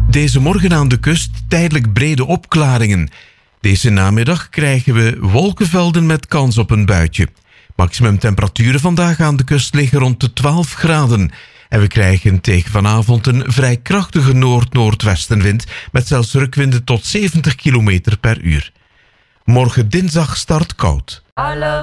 Deze morgen aan de kust tijdelijk brede opklaringen. Deze namiddag krijgen we wolkenvelden met kans op een buitje. Maximumtemperaturen vandaag aan de kust liggen rond de 12 graden. En we krijgen tegen vanavond een vrij krachtige noord-noordwestenwind met zelfs rukwinden tot 70 km per uur. Morgen dinsdag start koud.